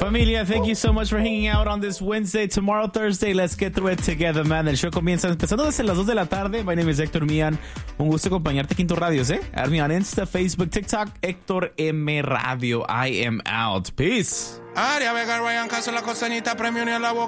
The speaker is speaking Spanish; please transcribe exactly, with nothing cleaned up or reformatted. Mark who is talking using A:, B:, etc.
A: Familia, thank you so much for hanging out on this Wednesday. Tomorrow, Thursday, let's get through it together, man. El show comienza empezando desde las dos de la tarde. My name is Héctor Mian. Un gusto acompañarte aquí en tu radios, ¿eh? Add me on Insta, Facebook, TikTok, Héctor M. Radio. I am out. Peace.
B: Aria Vega, Ryan Castle, la costanita, premio ni a la boca.